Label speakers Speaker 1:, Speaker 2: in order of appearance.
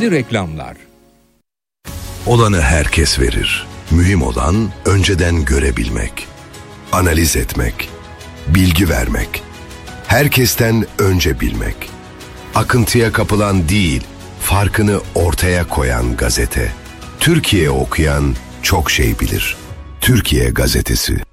Speaker 1: Şimdi reklamlar.
Speaker 2: Olanı herkes verir. Mühim olan önceden görebilmek, analiz etmek, bilgi vermek, herkesten önce bilmek. Akıntıya kapılan değil, farkını ortaya koyan gazete. Türkiye okuyan çok şey bilir. Türkiye Gazetesi.